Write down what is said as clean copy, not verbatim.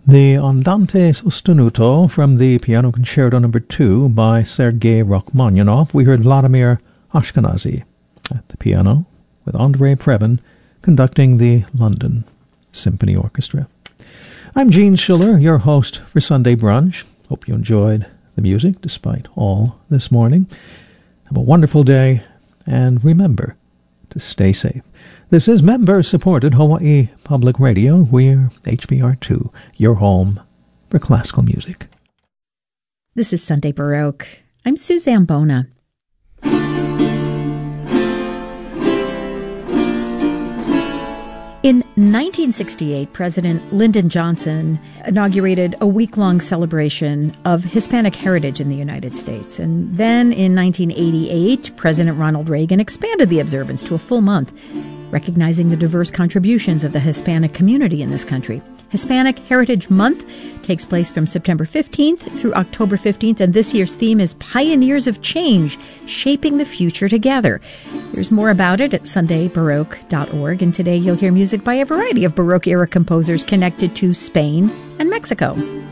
The Andante Sostenuto from the Piano Concerto No. 2 by Sergei Rachmaninoff. We heard Vladimir Ashkenazy at the piano, with Andrei Previn conducting the London Symphony Orchestra. I'm Gene Schiller, your host for Sunday Brunch. Hope you enjoyed the music despite all this morning. Have a wonderful day, and remember to stay safe. This is member-supported Hawaii Public Radio. We're HBR2, your home for classical music. This is Sunday Baroque. I'm Suzanne Bona. In 1968, President Lyndon Johnson inaugurated a week-long celebration of Hispanic heritage in the United States. And then in 1988, President Ronald Reagan expanded the observance to a full month, recognizing the diverse contributions of the Hispanic community in this country. Hispanic Heritage Month takes place from September 15th through October 15th, and this year's theme is Pioneers of Change, Shaping the Future Together. There's more about it at sundaybaroque.org, and today you'll hear music by a variety of Baroque-era composers connected to Spain and Mexico.